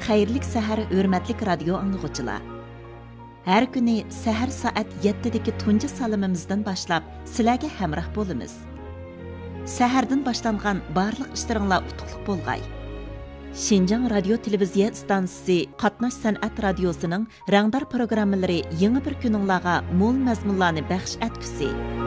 xayrlik səhər hörmətlik radio anlıqçılar. Hər günü səhər saat 7-dəki tuncu salımımızdan başlap sizlərə həmrah bolumuz. Səhərdən başlanğan barlıq işlərinizlər utuqluq bolğay. Şinjan Radio Televiziya stansiyası Qatnaş Sənət Radiosunun rəngdar proqramları yeni bir gününlərə mol məzmunlarını bəxş etkusi.